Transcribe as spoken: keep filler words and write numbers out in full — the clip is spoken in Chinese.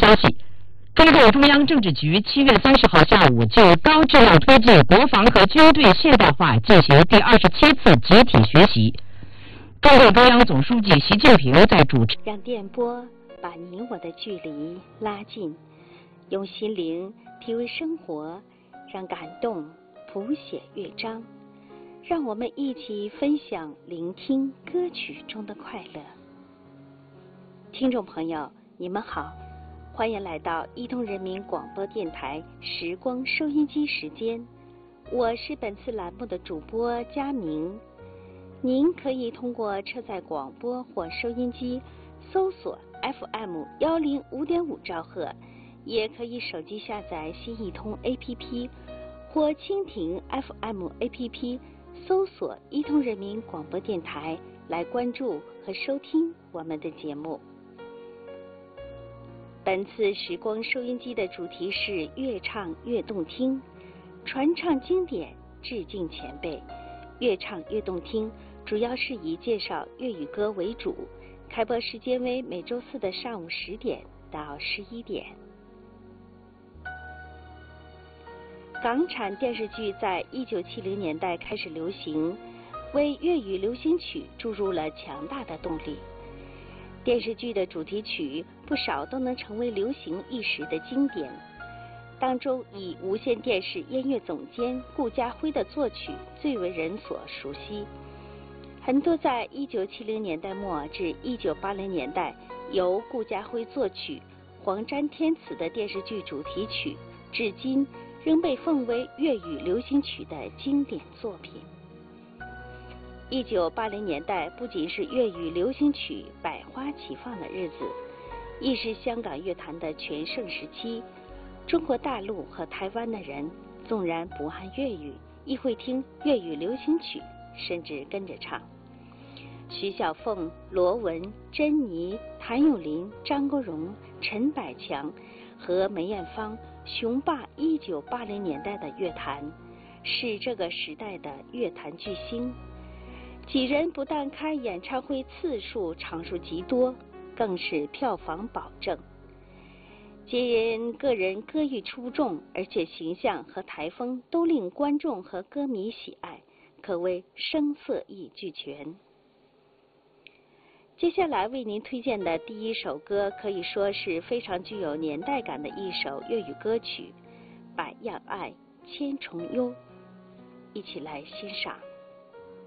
消息，中共中央政治局七月三十号下午就高质量推进国防和军队现代化进行第二十七次集体学习。中共中央总书记习近平在主持。 让电波把你我的距离拉近，用心灵体味生活，让感动谱写乐章。让我们一起分享聆听歌曲中的快乐。听众朋友，你们好，欢迎来到伊通人民广播电台时光收音机时间，我是本次栏目的主播佳明。您可以通过车载广播或收音机搜索 F M 一零五点五兆赫，也可以手机下载新一通 A P P 或蜻蜓 F M A P P， 搜索伊通人民广播电台来关注和收听我们的节目。本次时光收音机的主题是越唱越动听，传唱经典，致敬前辈。越唱越动听主要是以介绍粤语歌为主，开播时间为每周四的上午十点到十一点。港产电视剧在一九七零年代开始流行，为粤语流行曲注入了强大的动力。电视剧的主题曲不少都能成为流行一时的经典，当中以无线电视音乐总监顾嘉辉的作曲最为人所熟悉。很多在一九七零年代末至一九八零年代由顾嘉辉作曲、黄沾填词的电视剧主题曲，至今仍被奉为粤语流行曲的经典作品。一九八零年代不仅是粤语流行曲百花齐放的日子，亦是香港乐坛的全盛时期。中国大陆和台湾的人纵然不谙粤语，亦会听粤语流行曲，甚至跟着唱。徐小凤、罗文、珍妮、谭咏麟、张国荣、陈百强和梅艳芳雄霸一九八零年代的乐坛，是这个时代的乐坛巨星。几人不但开演唱会次数场数极多，更是票房保证。皆因个人歌艺出众，而且形象和台风都令观众和歌迷喜爱，可谓声色艺俱全。接下来为您推荐的第一首歌，可以说是非常具有年代感的一首粤语歌曲《百样爱千重忧》，一起来欣赏。